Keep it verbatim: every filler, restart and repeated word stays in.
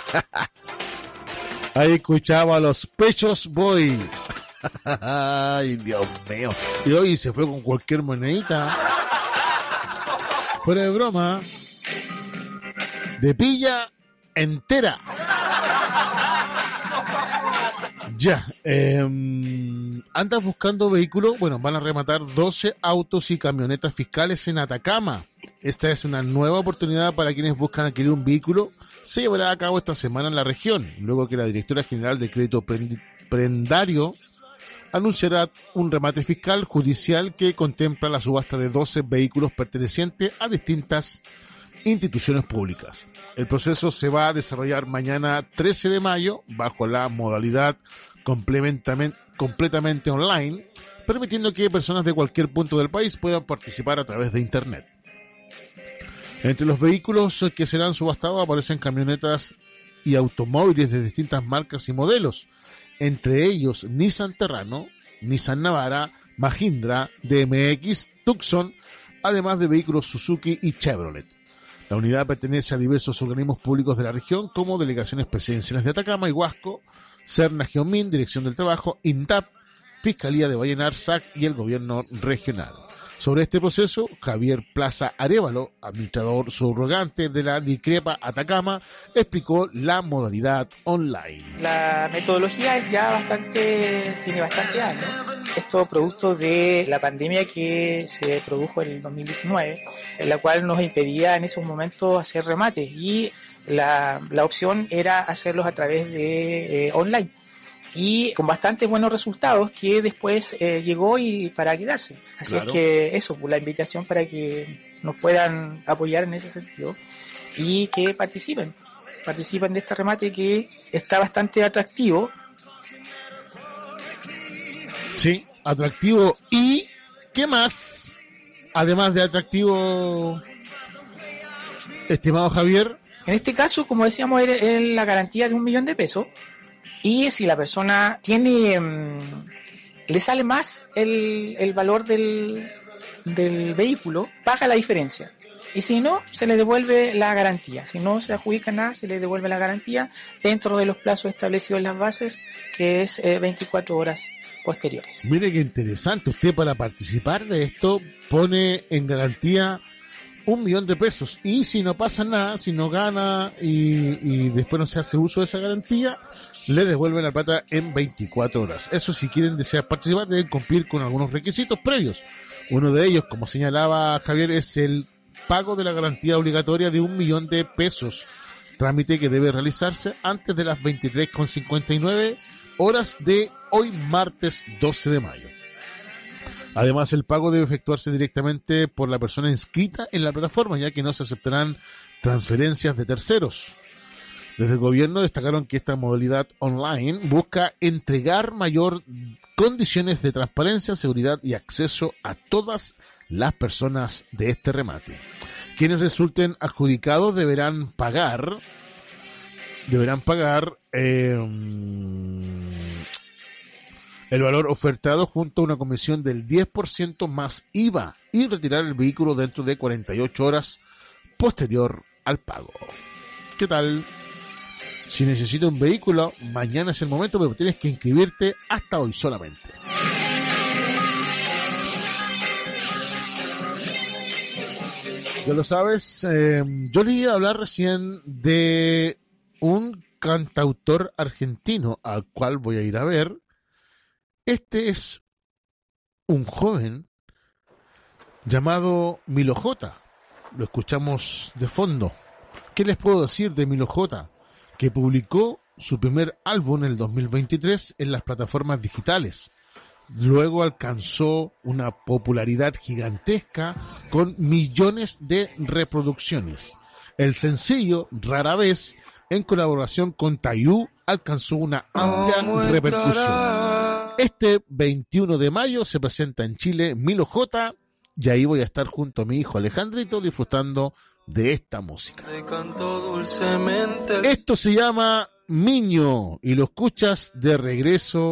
Ahí escuchaba a los Pechos Boy. Ay, Dios mío. Y hoy se fue con cualquier monedita. Fuera de broma. De pilla entera. Ya. Eh, ¿Andas buscando vehículo? Bueno, van a rematar doce autos y camionetas fiscales en Atacama. Esta es una nueva oportunidad para quienes buscan adquirir un vehículo. Se llevará a cabo esta semana en la región, luego que la directora general de Crédito Prendario anunciará un remate fiscal judicial que contempla la subasta de doce vehículos pertenecientes a distintas instituciones públicas. El proceso se va a desarrollar mañana trece de mayo bajo la modalidad completamente, completamente online, permitiendo que personas de cualquier punto del país puedan participar a través de Internet. Entre los vehículos que serán subastados aparecen camionetas y automóviles de distintas marcas y modelos, entre ellos Nissan Terrano, Nissan Navara, Mahindra, D M X, Tucson, además de vehículos Suzuki y Chevrolet. La unidad pertenece a diversos organismos públicos de la región, como delegaciones presidenciales de Atacama y Huasco, Serna Geomín, Dirección del Trabajo, INDAP, Fiscalía de Vallenar, S A C y el Gobierno Regional. Sobre este proceso, Javier Plaza Arévalo, administrador subrogante de la DICREPA Atacama, explicó la modalidad online. La metodología es ya bastante, tiene bastante años. Esto producto de la pandemia que se produjo en el dos mil diecinueve, en la cual nos impedía en esos momentos hacer remates y la, la opción era hacerlos a través de eh, online. Y con bastantes buenos resultados que después eh, llegó y para quedarse. Así claro. Es que eso, pues, la invitación para que nos puedan apoyar en ese sentido y que participen, participen de este remate que está bastante atractivo. Sí, atractivo. ¿Y qué más? Además de atractivo, estimado Javier. En este caso, como decíamos, es la garantía de un millón de pesos. Y si la persona tiene, um, le sale más el, el valor del, del vehículo, paga la diferencia. Y si no, se le devuelve la garantía. Si no se adjudica nada, se le devuelve la garantía dentro de los plazos establecidos en las bases, que es eh, veinticuatro horas posteriores. Mire qué interesante. Usted, para participar de esto, pone en garantía un millón de pesos, y si no pasa nada, si no gana y, y después no se hace uso de esa garantía, le devuelven la plata en veinticuatro horas. Eso, si quieren desear participar, deben cumplir con algunos requisitos previos. Uno de ellos, como señalaba Javier, es el pago de la garantía obligatoria de un millón de pesos, trámite que debe realizarse antes de las veintitrés con cincuenta y nueve horas de hoy, martes doce de mayo. Además, el pago debe efectuarse directamente por la persona inscrita en la plataforma, ya que no se aceptarán transferencias de terceros. Desde el gobierno destacaron que esta modalidad online busca entregar mayor condiciones de transparencia, seguridad y acceso a todas las personas de este remate. Quienes resulten adjudicados deberán pagar, deberán pagar eh, el valor ofertado junto a una comisión del diez por ciento más I V A y retirar el vehículo dentro de cuarenta y ocho horas posterior al pago. ¿Qué tal? Si necesitas un vehículo, mañana es el momento, pero tienes que inscribirte hasta hoy solamente. Ya lo sabes, eh, yo le iba a hablar recién de un cantautor argentino al cual voy a ir a ver. Este es un joven llamado Milo J. Lo escuchamos de fondo. ¿Qué les puedo decir de Milo J? Que publicó su primer álbum en el dos mil veintitrés en las plataformas digitales. Luego alcanzó una popularidad gigantesca con millones de reproducciones. El sencillo Rara Vez, en colaboración con Tayú, alcanzó una amplia repercusión. Este veintiuno de mayo se presenta en Chile Milo J, y ahí voy a estar junto a mi hijo Alejandrito disfrutando de esta música. Esto se llama Miño y lo escuchas de regreso